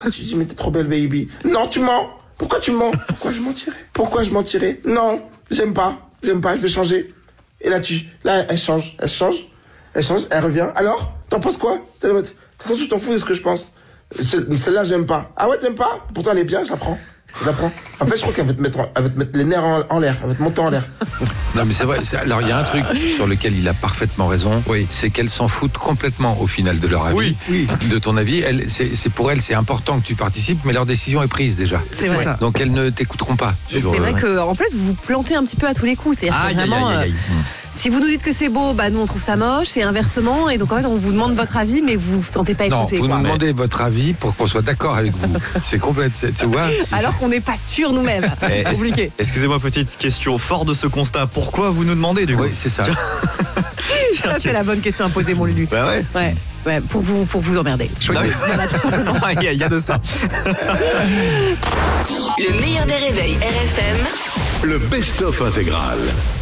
Tu dis, mais t'es trop belle, baby. Non, tu mens. Pourquoi tu mens? Pourquoi je mentirais? Non, j'aime pas, je vais changer. Et là, elle change, elle revient. Alors, t'en penses quoi? De toute façon, tu t'en fous de ce que je pense. Celle-là, j'aime pas. Ah ouais, t'aimes pas? Pourtant, elle est bien, je la prends. En fait, je crois qu'elle va te mettre les nerfs en l'air, elle va te monter en l'air. Non, mais c'est vrai. Alors, il y a un truc sur lequel il a parfaitement raison. Oui. C'est qu'elles s'en foutent complètement au final de leur avis. Oui. De ton avis. C'est pour elles, c'est important que tu participes, mais leur décision est prise déjà. C'est vrai. ça. Donc, elles ne t'écouteront pas. Et c'est vrai qu'en plus, vous vous plantez un petit peu à tous les coups. C'est-à-dire que vraiment, si vous nous dites que c'est beau, nous on trouve ça moche, et inversement. Et donc en fait, on vous demande votre avis, mais vous vous sentez pas écouté. Non, vous nous demandez votre avis pour qu'on soit d'accord avec vous. C'est complète. Alors qu'on n'est pas sûr nous-mêmes. Compliqué. Excusez-moi, petite question. Fort de ce constat, pourquoi vous nous demandez du coup? Oui, c'est ça. Ça, c'est la bonne question à poser, mon Lulu. Bah ouais. Ouais, pour vous emmerder. Voilà, tout simplement. Il y a de ça. Le meilleur des réveils RFM. Le best-of intégral.